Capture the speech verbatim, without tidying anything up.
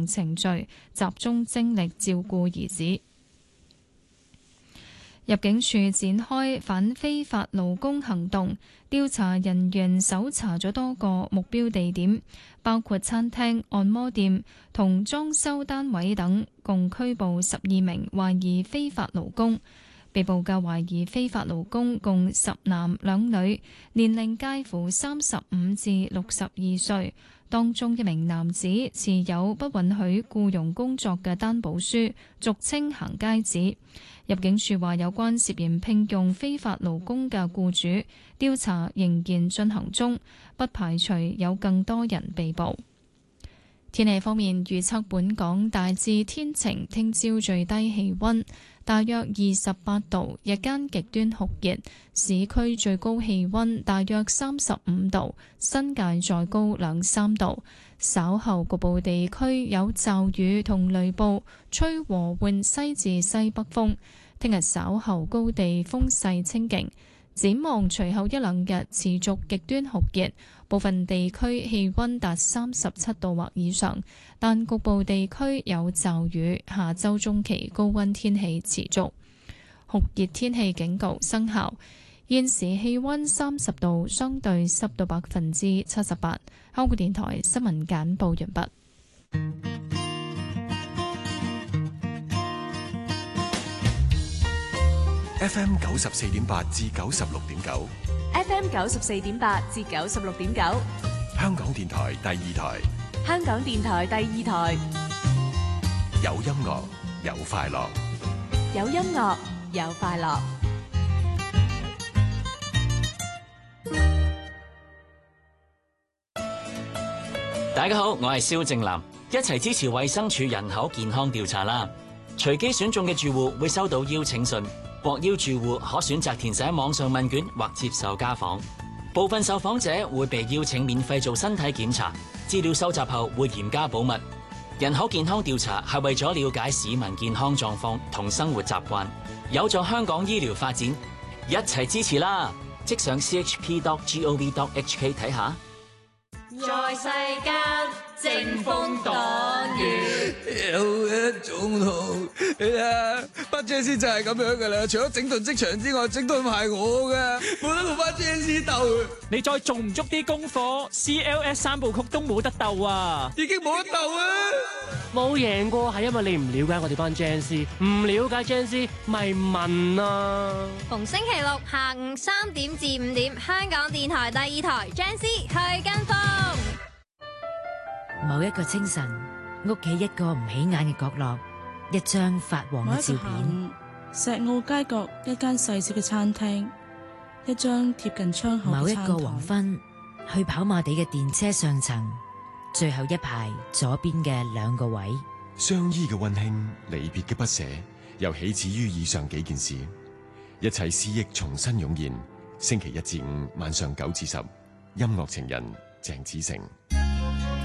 常程序，集中精力照顧兒子。入境處展開反非法勞工行動，調查人員搜查咗多個目標地點，包括餐廳、按摩店同裝修單位等，共拘捕十二名懷疑非法勞工。被捕嘅懷疑非法勞工共十男兩女，年齡介乎三十五至六十二歲。當中一名男子持有不允許僱傭工作嘅擔保書，俗稱行街紙。入境處話，有關涉嫌聘用非法勞工嘅僱主，調查仍然進行中，不排除有更多人被捕。天氣方面預測，本港大致天晴，聽朝最低氣溫大約二十八度，日間極端酷熱，市區最高氣溫大約三十五度，新界再高兩三度。稍後局部地區有驟雨同雷暴，吹和緩西至西北風。聽日稍後高地風勢清勁，展望隨後一兩日持續極端酷熱，部分地區氣溫達三十七度或以上，但局部地區有驟雨。下周中期高溫天氣持續，酷熱天氣警告生效。現時氣溫三十度，相對濕度百分之七十八。香港電台新聞簡報完畢。 F M 九十四點八至九十六點九 ，F M 九十四點八至九十六點九， 香港電台第二台， 香港電台第二台， 有音樂有快樂， 有音樂有快樂。 大家好，我係蕭正楠，一齊支持衛生署人口健康調查啦！隨機選中嘅住戶會收到邀請信。獲邀住戶可選擇填寫網上問卷或接受家訪，部分受訪者會被邀請免費做身體檢查，資料收集後會嚴加保密。人口健康調查係為咗了解市民健康狀況同生活習慣，有助香港醫療發展，一齊支持啦！即上 c h p dot gov dot h k 睇下。 在世間正風擋雨， 有一種路，啊，班 Jazz 就係咁樣噶啦。除咗整頓職場之外，整頓埋我噶，冇得同班 Jazz 鬥。 你再做唔足啲功課 ，C L S 三部曲都冇得鬥啊！ 已經冇得鬥啊！ 冇贏過係因為你唔了解我哋班 Jazz， 唔了解 Jazz 咪問啊！ 逢星期六下午三點至五點，香港電台第二台 Jazz 去跟風。 某一個清晨，屋企一個唔起眼嘅角落，一張發黃嘅照片。 石澳街角一間細小嘅餐廳，一張貼近窗口嘅餐台。 某一個黃昏，去跑馬地嘅電車上層，最後一排左邊嘅兩個位。 相依嘅溫馨，離別嘅不捨，又起始於以上幾件事，一切思憶重新湧現。星期一至五晚上九至十，音樂情人鄭子誠。